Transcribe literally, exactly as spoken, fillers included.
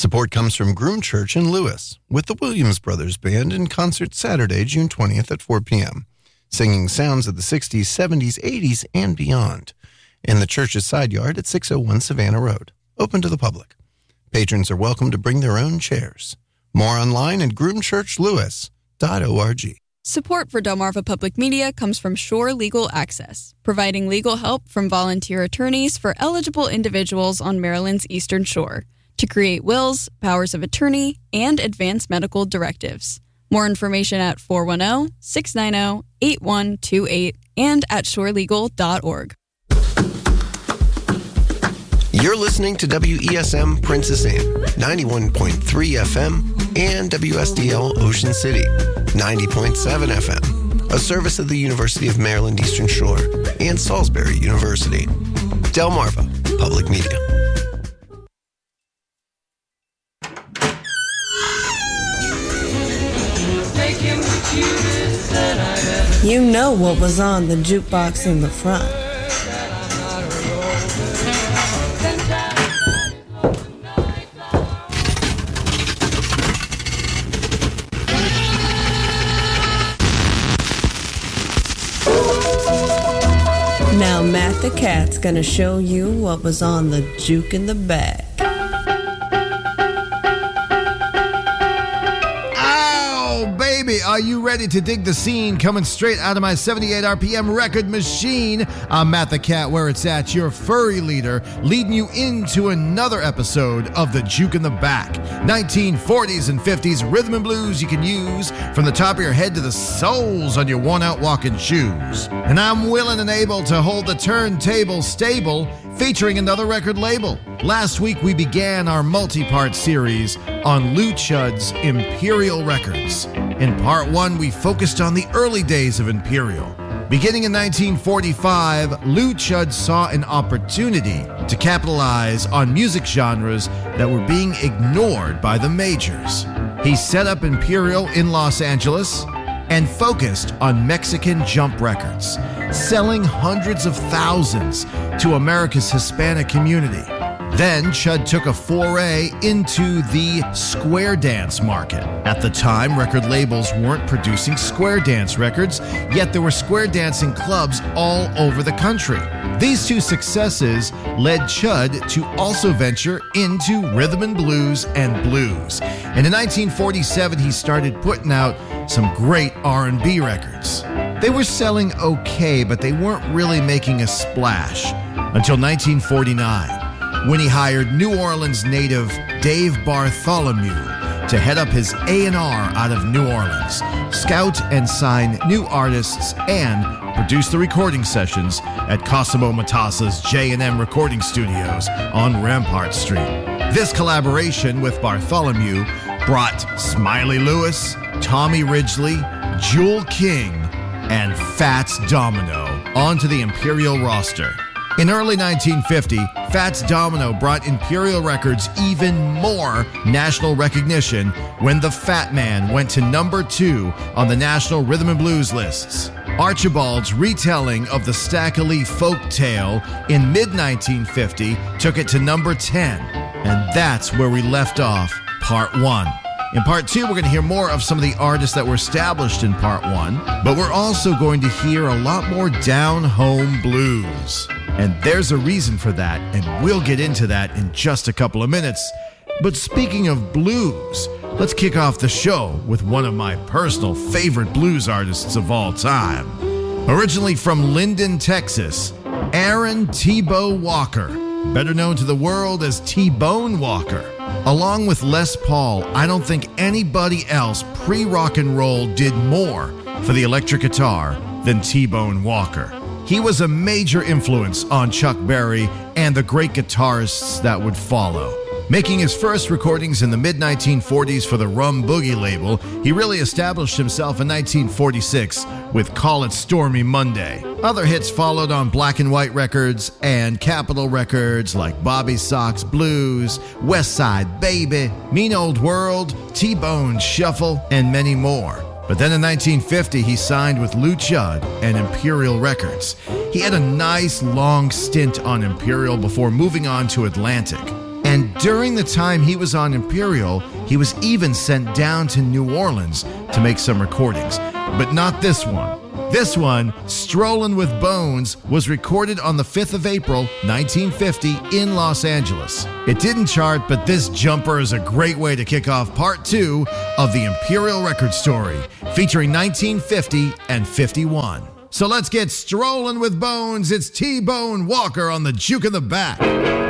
Support comes from Groom Church in Lewis, with the Williams Brothers Band in concert Saturday, June twentieth at four p.m., singing sounds of the sixties, seventies, eighties, and beyond, in the church's side yard at six oh one Savannah Road, open to the public. Patrons are welcome to bring their own chairs. More online at groom church lewis dot org. Support for Delmarva Public Media comes from Shore Legal Access, providing legal help from volunteer attorneys for eligible individuals on Maryland's Eastern Shore to create wills, powers of attorney, and advance medical directives. More information at four one zero, six nine zero, eight one two eight and at shore legal dot org. You're listening to W E S M Princess Anne, ninety-one point three F M, and W S D L Ocean City, ninety point seven F M, a service of the University of Maryland Eastern Shore and Salisbury University. Delmarva Public Media. You know what was on the jukebox in the front. Now Matt the Cat's gonna show you what was on the juke in the bag. Baby, are you ready to dig the scene? Coming straight out of my seventy-eight R P M record machine, I'm Matt the Cat, where it's at, your furry leader, leading you into another episode of The Juke in the Back. nineteen forties and fifties rhythm and blues you can use from the top of your head to the soles on your worn-out walking shoes. And I'm willing and able to hold the turntable stable, featuring another record label. Last week we began our multi-part series on Lou Chudd's Imperial Records. In part one, we focused on the early days of Imperial. Beginning in nineteen forty-five, Lou Chudd saw an opportunity to capitalize on music genres that were being ignored by the majors. He set up Imperial in Los Angeles and focused on Mexican jump records, selling hundreds of thousands to America's Hispanic community. Then Chudd took a foray into the square dance market. At the time, record labels weren't producing square dance records, yet there were square dancing clubs all over the country. These two successes led Chudd to also venture into rhythm and blues and blues. And in nineteen forty-seven, he started putting out some great R and B records. They were selling okay, but they weren't really making a splash until nineteen forty-nine. When he hired New Orleans native Dave Bartholomew to head up his A and R out of New Orleans, scout and sign new artists, and produce the recording sessions at Cosimo Matassa's J and M Recording Studios on Rampart Street. This collaboration with Bartholomew brought Smiley Lewis, Tommy Ridgely, Jewel King, and Fats Domino onto the Imperial roster. In early nineteen fifty, Fats Domino brought Imperial Records even more national recognition when The Fat Man went to number two on the national rhythm and blues lists. Archibald's retelling of the Stackley folk tale in mid nineteen fifty took it to number ten. And that's where we left off part one. In part two, we're going to hear more of some of the artists that were established in part one, but we're also going to hear a lot more down-home blues. And there's a reason for that, and we'll get into that in just a couple of minutes. But speaking of blues, let's kick off the show with one of my personal favorite blues artists of all time. Originally from Linden, Texas, Aaron T-Bo Walker, better known to the world as T-Bone Walker. Along with Les Paul, I don't think anybody else pre-rock and roll did more for the electric guitar than T-Bone Walker. He was a major influence on Chuck Berry and the great guitarists that would follow. Making his first recordings in the mid nineteen forties for the Rum Boogie label, he really established himself in nineteen forty-six with Call It Stormy Monday. Other hits followed on Black and White Records and Capitol Records like Bobby Sox Blues, West Side Baby, Mean Old World, T-Bone Shuffle, and many more. But then in nineteen fifty, he signed with Lou Chudd and Imperial Records. He had a nice long stint on Imperial before moving on to Atlantic. And And during the time he was on Imperial, he was even sent down to New Orleans to make some recordings. But not this one. This one, Strollin' with Bones, was recorded on the fifth of April, nineteen fifty in Los Angeles. It didn't chart, but this jumper is a great way to kick off part two of the Imperial Record Story, featuring nineteen fifty and fifty-one. So let's get Strollin' with Bones. It's T-Bone Walker on the Juke in the Back.